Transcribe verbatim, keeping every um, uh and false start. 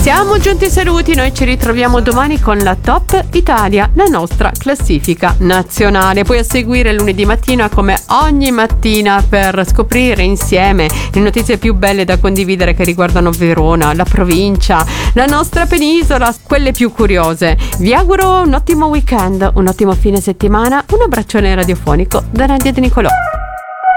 Siamo giunti ai saluti, noi ci ritroviamo domani con la Top Italia, la nostra classifica nazionale. Poi a seguire lunedì mattina come ogni mattina per scoprire insieme le notizie più belle da condividere che riguardano Verona, la provincia, la nostra penisola, quelle più curiose. Vi auguro un ottimo weekend, un ottimo fine settimana, un abbraccione radiofonico da Nadia De Nicolò.